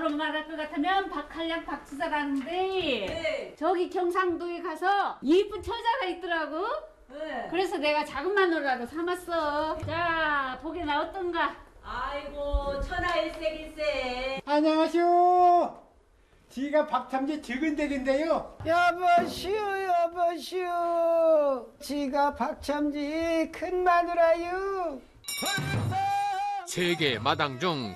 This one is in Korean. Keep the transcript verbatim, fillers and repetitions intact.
바로 말할 것 같으면 박한량 박지사라는데 네. 저기 경상도에 가서 이쁜 처자가 있더라고. 네. 그래서 내가 작은 마누라로 삼았어. 자, 보기나 어떤가? 아이고 천하일색일세. 안녕하세요. 지가 박탐지 적은댁인데요. 여보시오 여보시오 지가 박참지 큰 마누라요. 세계 마당 중